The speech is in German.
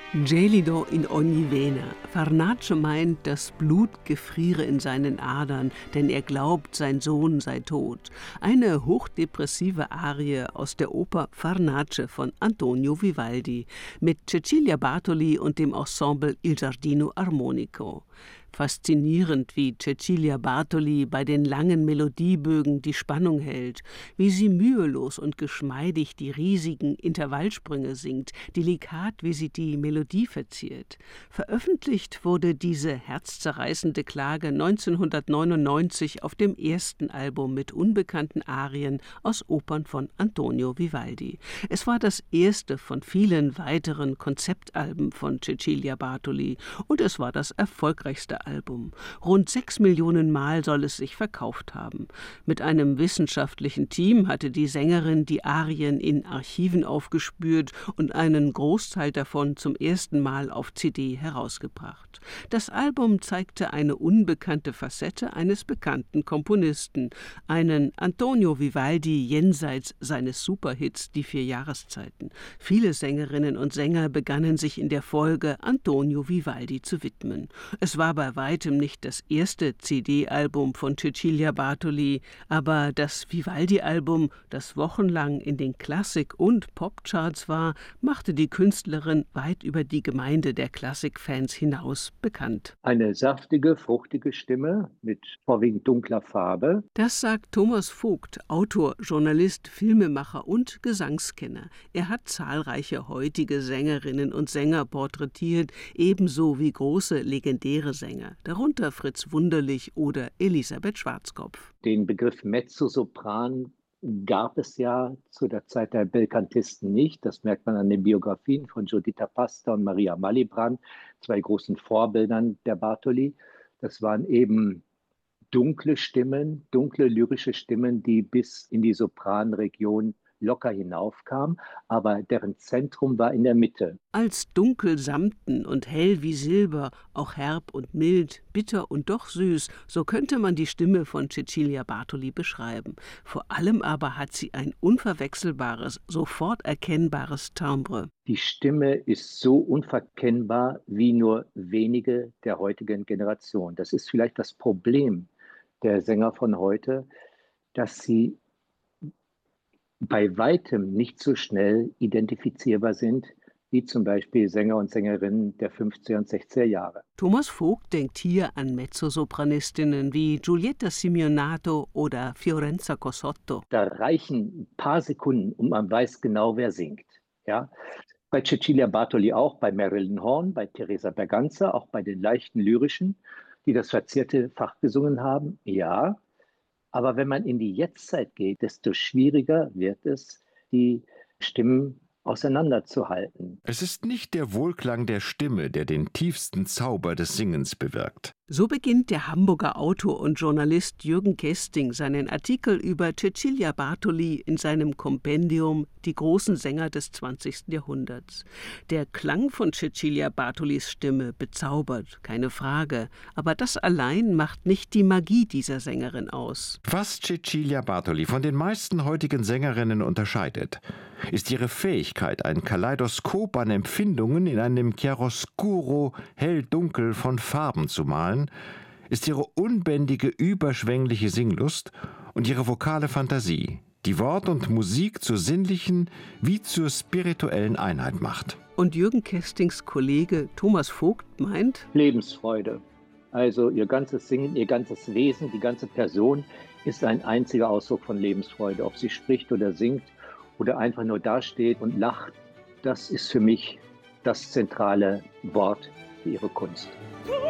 Gelido in ogni vena. Farnace meint, das Blut gefriere in seinen Adern, denn er glaubt, sein Sohn sei tot. Eine hochdepressive Arie aus der Oper Farnace von Antonio Vivaldi mit Cecilia Bartoli und dem Ensemble Il Giardino Armonico. Faszinierend, wie Cecilia Bartoli bei den langen Melodiebögen die Spannung hält, wie sie mühelos und geschmeidig die riesigen Intervallsprünge singt, delikat, wie sie die Melodie verziert. Veröffentlicht wurde diese herzzerreißende Klage 1999 auf dem ersten Album mit unbekannten Arien aus Opern von Antonio Vivaldi. Es war das erste von vielen weiteren Konzeptalben von Cecilia Bartoli und es war das erfolgreichste Album. Rund 6 Millionen Mal soll es sich verkauft haben. Mit einem wissenschaftlichen Team hatte die Sängerin die Arien in Archiven aufgespürt und einen Großteil davon zum ersten Mal auf CD herausgebracht. Das Album zeigte eine unbekannte Facette eines bekannten Komponisten, einen Antonio Vivaldi jenseits seines Superhits Die 4 Jahreszeiten. Viele Sängerinnen und Sänger begannen sich in der Folge Antonio Vivaldi zu widmen. Es war bei weitem nicht das erste CD-Album von Cecilia Bartoli, aber das Vivaldi-Album, das wochenlang in den Klassik- und Popcharts war, machte die Künstlerin weit über die Gemeinde der Klassikfans hinaus bekannt. Eine saftige, fruchtige Stimme mit vorwiegend dunkler Farbe. Das sagt Thomas Vogt, Autor, Journalist, Filmemacher und Gesangskenner. Er hat zahlreiche heutige Sängerinnen und Sänger porträtiert, ebenso wie große legendäre Sänger, darunter Fritz Wunderlich oder Elisabeth Schwarzkopf. Den Begriff Mezzosopran gab es ja zu der Zeit der Belcantisten nicht. Das merkt man an den Biografien von Giuditta Pasta und Maria Malibran, zwei großen Vorbildern der Bartoli. Das waren eben dunkle Stimmen, dunkle lyrische Stimmen, die bis in die Sopranregion locker hinaufkamen, aber deren Zentrum war in der Mitte. Als dunkel samten und hell wie Silber, auch herb und mild, bitter und doch süß, so könnte man die Stimme von Cecilia Bartoli beschreiben. Vor allem aber hat sie ein unverwechselbares, sofort erkennbares Timbre. Die Stimme ist so unverkennbar wie nur wenige der heutigen Generation. Das ist vielleicht das Problem der Sänger von heute, dass sie bei weitem nicht so schnell identifizierbar sind wie zum Beispiel Sänger und Sängerinnen der 50er und 60er Jahre. Thomas Vogt denkt hier an Mezzosopranistinnen wie Giulietta Simeonato oder Fiorenza Cossotto. Da reichen ein paar Sekunden und man weiß genau, wer singt. Ja? Bei Cecilia Bartoli auch, bei Marilyn Horne, bei Teresa Berganza, auch bei den leichten lyrischen, die das verzierte Fach gesungen haben, ja. Aber wenn man in die Jetztzeit geht, desto schwieriger wird es, die Stimmen auseinanderzuhalten. Es ist nicht der Wohlklang der Stimme, der den tiefsten Zauber des Singens bewirkt. So beginnt der Hamburger Autor und Journalist Jürgen Kesting seinen Artikel über Cecilia Bartoli in seinem Kompendium Die großen Sänger des 20. Jahrhunderts. Der Klang von Cecilia Bartolis Stimme bezaubert, keine Frage, aber das allein macht nicht die Magie dieser Sängerin aus. Was Cecilia Bartoli von den meisten heutigen Sängerinnen unterscheidet, ist ihre Fähigkeit, ein Kaleidoskop an Empfindungen in einem Chiaroscuro hell-dunkel von Farben zu malen, ist ihre unbändige, überschwängliche Singlust und ihre vokale Fantasie, die Wort und Musik zur sinnlichen wie zur spirituellen Einheit macht. Und Jürgen Kestings Kollege Thomas Vogt meint: Lebensfreude. Also ihr ganzes Singen, ihr ganzes Wesen, die ganze Person ist ein einziger Ausdruck von Lebensfreude. Ob sie spricht oder singt oder einfach nur dasteht und lacht, das ist für mich das zentrale Wort für ihre Kunst.